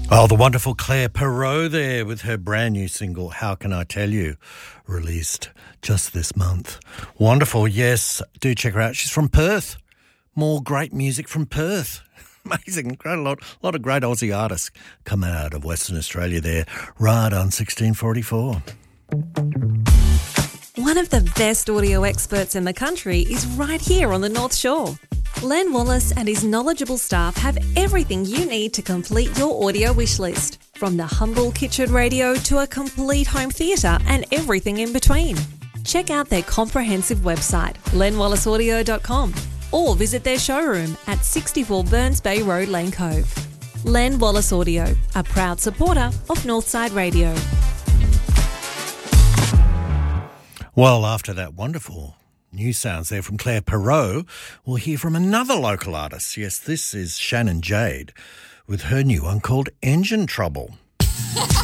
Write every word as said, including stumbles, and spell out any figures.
Oh, the wonderful Claire Perrault there with her brand new single, How Can I Tell You, released just this month. Wonderful, yes, do check her out. She's from Perth. More great music from Perth. Amazing, great, a lot, a lot of great Aussie artists coming out of Western Australia there, right on sixteen forty-four. One of the best audio experts in the country is right here on the North Shore. Len Wallace and his knowledgeable staff have everything you need to complete your audio wish list, from the humble kitchen radio to a complete home theatre and everything in between. Check out their comprehensive website, len wallace audio dot com, or visit their showroom at sixty-four Burns Bay Road, Lane Cove. Len Wallace Audio, a proud supporter of Northside Radio. Well, after that wonderful new sounds there from Claire Perrault, we'll hear from another local artist. Yes, this is Shannon Jade with her new one called Engine Trouble.